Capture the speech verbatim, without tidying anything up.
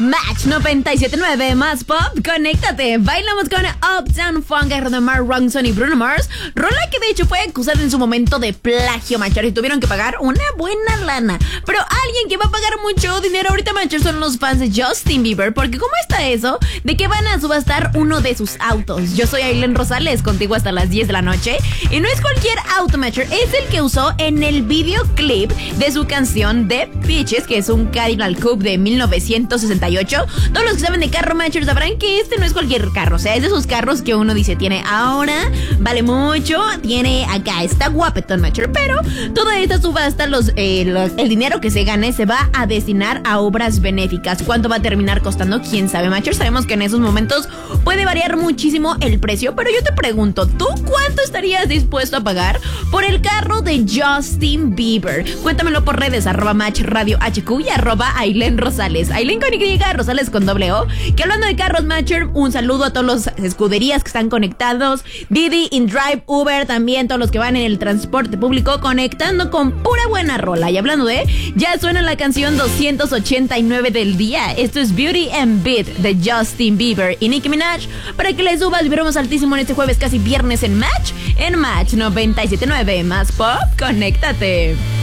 Match noventa y siete punto nueve más pop, conéctate. Bailamos con Uptown Funk de Mark Ronson y Bruno Mars. Rola que de hecho fue acusada en su momento de plagio, Machar, y tuvieron que pagar una buena lana. Pero alguien que va a pagar mucho dinero ahorita, Machar, son los fans de Justin Bieber. Porque ¿cómo está eso de que van a subastar uno de sus autos? Yo soy Aileen Rosales, contigo hasta las diez de la noche. Y no es cualquier auto, Machar, es el que usó en el videoclip de su canción The Peaches, que es un Cadillac Coupe de mil novecientos sesenta y ocho. Todos los que saben de carro, Machers, sabrán que este no es cualquier carro. O sea, es de esos carros que uno dice, tiene ahora, vale mucho, tiene acá, está guapetón, Macher. Pero toda esta subasta, los, eh, los, el dinero que se gane se va a destinar a obras benéficas. ¿Cuánto va a terminar costando? ¿Quién sabe, Macher? Sabemos que en esos momentos puede variar muchísimo el precio, pero yo te pregunto, ¿tú cuánto estarías dispuesto a pagar por el carro de Justin Bieber? Cuéntamelo por redes, arroba Match Radio H Q y arroba Aileen Rosales. Aileen con Y, Rosales con doble O. Que hablando de carros, Matcher, un saludo a todos los escuderías que están conectados. Didi, InDrive, Uber, también todos los que van en el transporte público conectando con pura buena rola. Y hablando de, ya suena la canción doscientos ochenta y nueve del día. Esto es Beauty and Beat de Justin Bieber y Nicki Minaj. Para que le subas, vibramos altísimo en este jueves casi viernes en Match. En Match noventa y siete punto nueve más pop, conéctate.